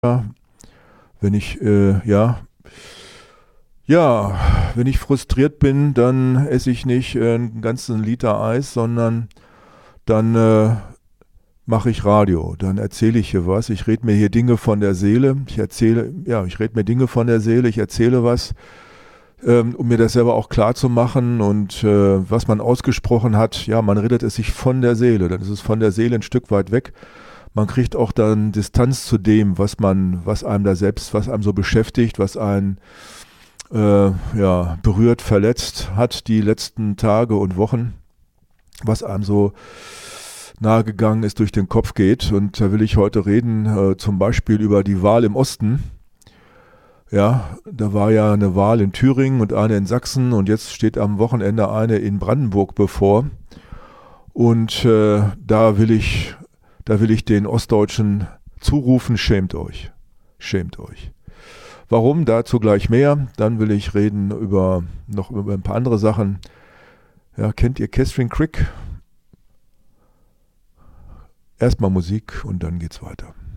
Wenn ich, wenn ich frustriert bin, dann esse ich nicht einen ganzen Liter Eis, sondern dann mache ich Radio. Dann erzähle ich hier was. Ich rede mir hier Dinge von der Seele. Ich rede mir Dinge von der Seele. Ich erzähle was, um mir das selber auch klar zu machen. Und was man ausgesprochen hat, ja, man redet es sich von der Seele. Dann ist es von der Seele ein Stück weit weg. Man kriegt auch dann Distanz zu dem, was einem so beschäftigt, was einen berührt, verletzt hat die letzten Tage und Wochen, was einem so nahegegangen ist, durch den Kopf geht. Und da will ich heute reden, zum Beispiel über die Wahl im Osten. Ja, da war ja eine Wahl in Thüringen und eine in Sachsen und jetzt steht am Wochenende eine in Brandenburg bevor. Und da will ich den Ostdeutschen zurufen, schämt euch. Schämt euch. Warum? Dazu gleich mehr. Dann will ich reden noch über ein paar andere Sachen. Ja, kennt ihr Catherine Crick? Erstmal Musik und dann geht's weiter.